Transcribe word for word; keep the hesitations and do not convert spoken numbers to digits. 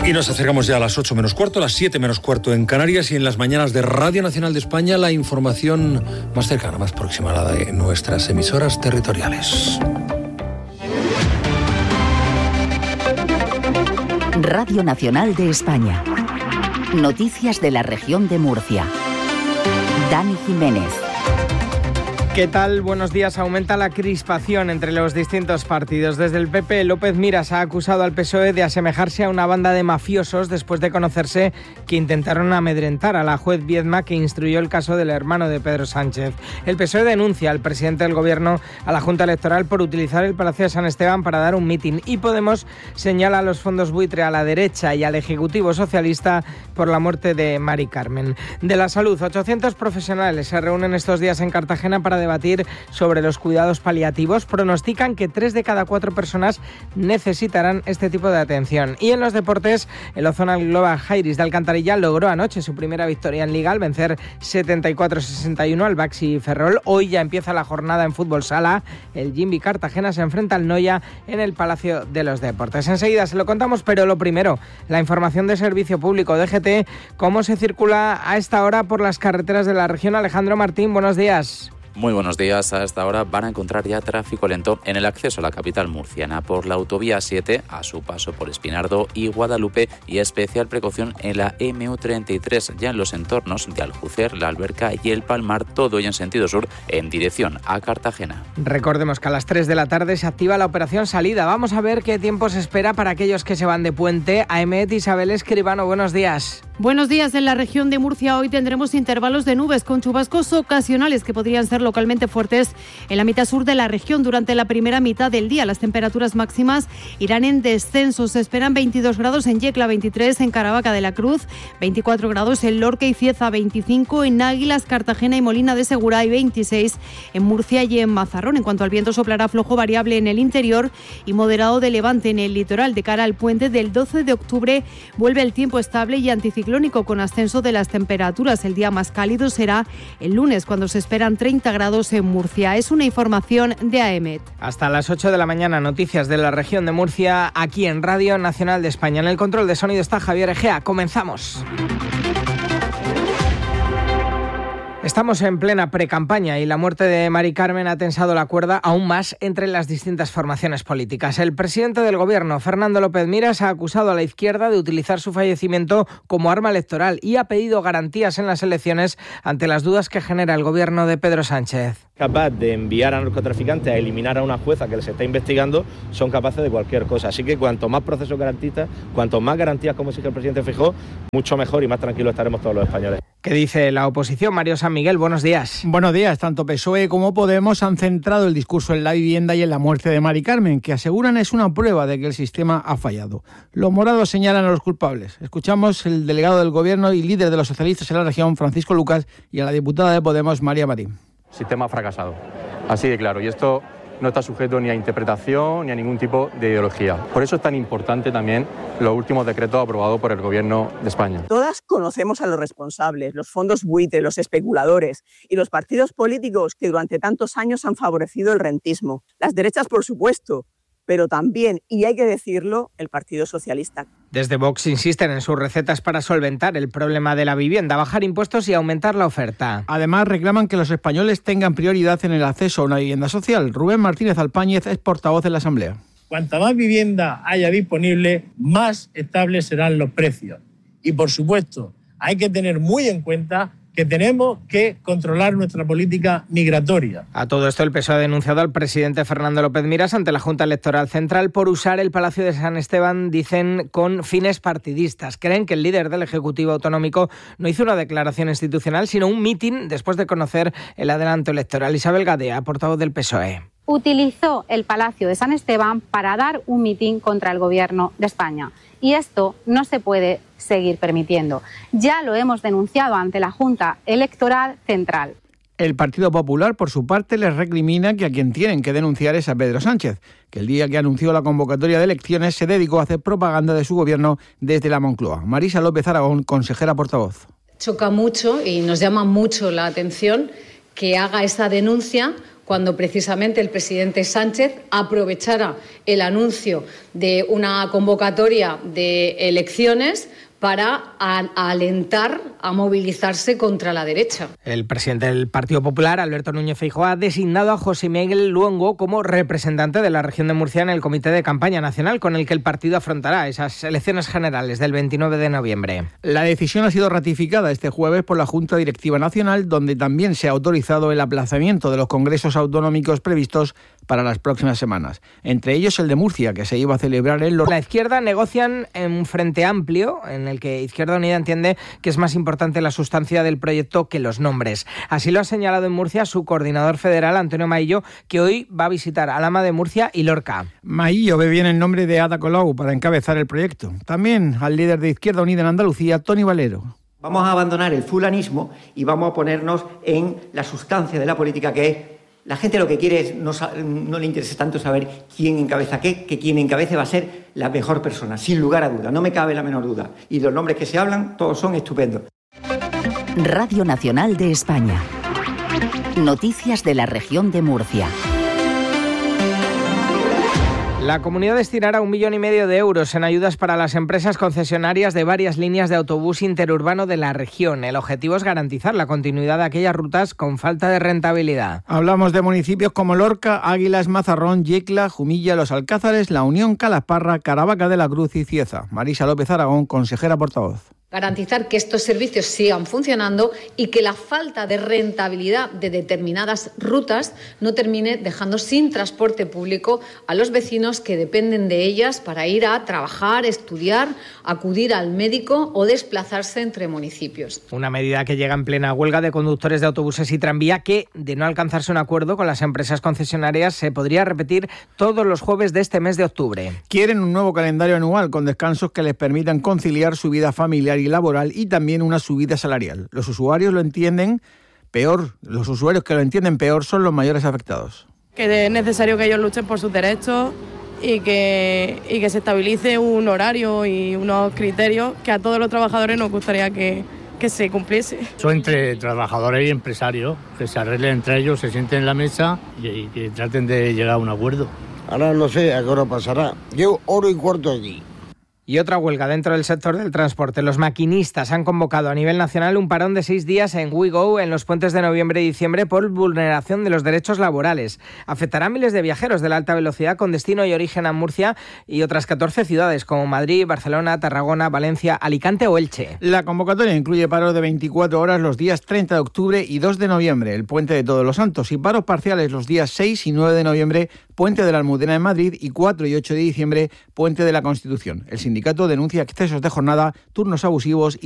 Y nos acercamos ya a las ocho menos cuarto, a las siete menos cuarto en Canarias, y en las mañanas de Radio Nacional de España la información más cercana, más próxima a la de nuestras emisoras territoriales. Radio Nacional de España. Noticias de la región de Murcia. Dani Jiménez. ¿Qué tal? Buenos días. Aumenta la crispación entre los distintos partidos. Desde el P P, López Miras ha acusado al P S O E de asemejarse a una banda de mafiosos después de conocerse que intentaron amedrentar a la juez Viedma que instruyó el caso del hermano de Pedro Sánchez. El P S O E denuncia al presidente del Gobierno a la Junta Electoral por utilizar el Palacio de San Esteban para dar un mitin, y Podemos señala a los fondos buitre a la derecha y al Ejecutivo Socialista por la muerte de Mari Carmen. De la salud, ochocientos profesionales se reúnen estos días en Cartagena para debatir sobre los cuidados paliativos. Pronostican que tres de cada cuatro personas necesitarán este tipo de atención. Y en los deportes, el Ozona Global Jairis de Alcantarilla logró anoche su primera victoria en Liga al vencer setenta y cuatro a sesenta y uno al Baxi Ferrol. Hoy ya empieza la jornada en fútbol sala. El Jimby Cartagena se enfrenta al Noia en el Palacio de los Deportes. Enseguida se lo contamos, pero lo primero, la información de Servicio Público D G T. ¿Cómo se circula a esta hora por las carreteras de la región? Alejandro Martín, buenos días. Muy buenos días. A esta hora van a encontrar ya tráfico lento en el acceso a la capital murciana por la autovía siete a su paso por Espinardo y Guadalupe, y especial precaución en la eme u treinta y tres ya en los entornos de Aljucer, La Alberca y El Palmar, todo ello en sentido sur en dirección a Cartagena. Recordemos que a las tres de la tarde se activa la operación salida. Vamos a ver qué tiempo se espera para aquellos que se van de puente. Aemet, Isabel Escribano, buenos días. Buenos días. En la región de Murcia hoy tendremos intervalos de nubes con chubascos ocasionales que podrían ser localmente fuertes en la mitad sur de la región durante la primera mitad del día. Las temperaturas máximas irán en descenso. Se esperan veintidós grados en Yecla, veintitrés en Caravaca de la Cruz, veinticuatro grados en Lorca y Cieza, veinticinco en Águilas, Cartagena y Molina de Segura y veintiséis en Murcia y en Mazarrón. En cuanto al viento, soplará flojo variable en el interior y moderado de levante en el litoral. De cara al puente del doce de octubre vuelve el tiempo estable y anticiclónico con ascenso de las temperaturas. El día más cálido será el lunes, cuando se esperan treinta grados en Murcia. Es una información de Aemet. Hasta las ocho de la mañana, noticias de la región de Murcia, aquí en Radio Nacional de España. En el control de sonido está Javier Egea. Comenzamos. Estamos en plena precampaña y la muerte de Mari Carmen ha tensado la cuerda aún más entre las distintas formaciones políticas. El presidente del Gobierno, Fernando López Miras, ha acusado a la izquierda de utilizar su fallecimiento como arma electoral y ha pedido garantías en las elecciones ante las dudas que genera el Gobierno de Pedro Sánchez. Capaz de enviar a narcotraficantes a eliminar a una jueza que les está investigando, son capaces de cualquier cosa. Así que cuanto más procesos garantistas, cuanto más garantías como exige el presidente Feijóo, mucho mejor y más tranquilos estaremos todos los españoles. ¿Qué dice la oposición? Mario San Miguel, buenos días. Buenos días. Tanto P S O E como Podemos han centrado el discurso en la vivienda y en la muerte de Mari Carmen, que aseguran es una prueba de que el sistema ha fallado. Los morados señalan a los culpables. Escuchamos el delegado del Gobierno y líder de los socialistas en la región, Francisco Lucas, y a la diputada de Podemos, María Marín. El sistema ha fracasado, así de claro, y esto no está sujeto ni a interpretación ni a ningún tipo de ideología. Por eso es tan importante también los últimos decretos aprobados por el Gobierno de España. Todas conocemos a los responsables, los fondos buitre, los especuladores y los partidos políticos que durante tantos años han favorecido el rentismo. Las derechas, por supuesto, pero también, y hay que decirlo, el Partido Socialista. Desde Vox insisten en sus recetas para solventar el problema de la vivienda, bajar impuestos y aumentar la oferta. Además, reclaman que los españoles tengan prioridad en el acceso a una vivienda social. Rubén Martínez Alpáñez es portavoz de la Asamblea. Cuanta más vivienda haya disponible, más estables serán los precios. Y, por supuesto, hay que tener muy en cuenta que tenemos que controlar nuestra política migratoria. A todo esto, el P S O E ha denunciado al presidente Fernando López Miras ante la Junta Electoral Central por usar el Palacio de San Esteban, dicen, con fines partidistas. Creen que el líder del Ejecutivo Autonómico no hizo una declaración institucional, sino un mitin después de conocer el adelanto electoral. Isabel Gadea, portavoz del P S O E. Utilizó el Palacio de San Esteban para dar un mitin contra el Gobierno de España. Y esto no se puede seguir permitiendo. Ya lo hemos denunciado ante la Junta Electoral Central. El Partido Popular, por su parte, les recrimina que a quien tienen que denunciar es a Pedro Sánchez, que el día que anunció la convocatoria de elecciones se dedicó a hacer propaganda de su gobierno desde la Moncloa. Marisa López Aragón, consejera portavoz. Choca mucho y nos llama mucho la atención que haga esa denuncia cuando precisamente el presidente Sánchez aprovechara el anuncio de una convocatoria de elecciones para alentar a movilizarse contra la derecha. El presidente del Partido Popular, Alberto Núñez Feijóo, ha designado a José Miguel Luongo como representante de la región de Murcia en el Comité de Campaña Nacional, con el que el partido afrontará esas elecciones generales del veintinueve de noviembre. La decisión ha sido ratificada este jueves por la Junta Directiva Nacional, donde también se ha autorizado el aplazamiento de los congresos autonómicos previstos para las próximas semanas, entre ellos el de Murcia, que se iba a celebrar en los... La izquierda negocian en un frente amplio, en el que Izquierda Unida entiende que es más importante la sustancia del proyecto que los nombres. Así lo ha señalado en Murcia su coordinador federal, Antonio Maillo, que hoy va a visitar Alhama de Murcia y Lorca. Maillo ve bien el nombre de Ada Colau para encabezar el proyecto. También al líder de Izquierda Unida en Andalucía, Toni Valero. Vamos a abandonar el fulanismo y vamos a ponernos en la sustancia de la política, que es la gente lo que quiere es, no, no le interesa tanto saber quién encabeza qué, que quien encabece va a ser la mejor persona, sin lugar a duda, no me cabe la menor duda. Y los nombres que se hablan, todos son estupendos. Radio Nacional de España. Noticias de la región de Murcia. La comunidad destinará un millón y medio de euros en ayudas para las empresas concesionarias de varias líneas de autobús interurbano de la región. El objetivo es garantizar la continuidad de aquellas rutas con falta de rentabilidad. Hablamos de municipios como Lorca, Águilas, Mazarrón, Yecla, Jumilla, Los Alcázares, La Unión, Calasparra, Caravaca de la Cruz y Cieza. Marisa López Aragón, consejera portavoz. Garantizar que estos servicios sigan funcionando y que la falta de rentabilidad de determinadas rutas no termine dejando sin transporte público a los vecinos que dependen de ellas para ir a trabajar, estudiar, acudir al médico o desplazarse entre municipios. Una medida que llega en plena huelga de conductores de autobuses y tranvía que, de no alcanzarse un acuerdo con las empresas concesionarias, se podría repetir todos los jueves de este mes de octubre. Quieren un nuevo calendario anual con descansos que les permitan conciliar su vida familiar y laboral y también una subida salarial. Los usuarios lo entienden peor, los usuarios que lo entienden peor son los mayores afectados. Que es necesario que ellos luchen por sus derechos y que, y que se estabilice un horario y unos criterios que a todos los trabajadores nos gustaría que, que se cumpliese. Son entre trabajadores y empresarios, que se arreglen entre ellos, se sienten en la mesa y, y que traten de llegar a un acuerdo. Ahora no sé a qué hora pasará. Llevo hora y cuarto aquí. Y otra huelga dentro del sector del transporte. Los maquinistas han convocado a nivel nacional un parón de seis días en WeGo en los puentes de noviembre y diciembre por vulneración de los derechos laborales. Afectará a miles de viajeros de la alta velocidad con destino y origen a Murcia y otras catorce ciudades como Madrid, Barcelona, Tarragona, Valencia, Alicante o Elche. La convocatoria incluye paros de veinticuatro horas los días treinta de octubre y dos de noviembre, el Puente de Todos los Santos, y paros parciales los días seis y nueve de noviembre, Puente de la Almudena en Madrid, y cuatro y ocho de diciembre, Puente de la Constitución. El sindicato denuncia excesos de jornada, turnos abusivos y